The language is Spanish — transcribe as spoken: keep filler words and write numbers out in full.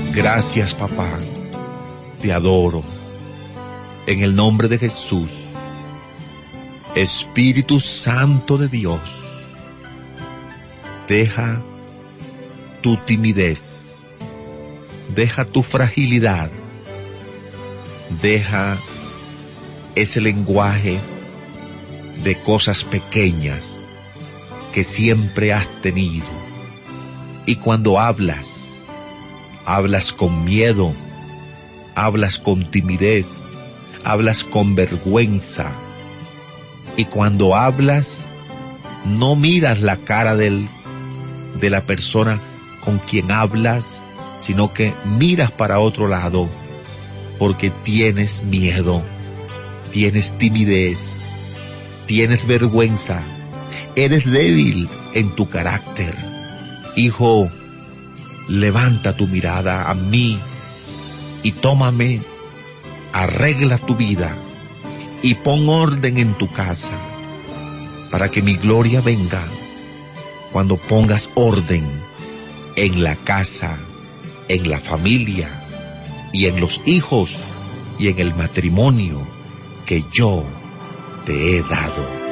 Gracias, papá. Te adoro. En el nombre de Jesús. Espíritu Santo de Dios, deja tu timidez, deja tu fragilidad, deja ese lenguaje de cosas pequeñas que siempre has tenido. Y cuando hablas, hablas con miedo, hablas con timidez, hablas con vergüenza. Y cuando hablas, no miras la cara del, de la persona con quien hablas, sino que miras para otro lado, porque tienes miedo, tienes timidez, tienes vergüenza, eres débil en tu carácter. Hijo, levanta tu mirada a mí y tómame, arregla tu vida y pon orden en tu casa, para que mi gloria venga cuando pongas orden en la casa, en la familia y en los hijos y en el matrimonio que yo te he dado.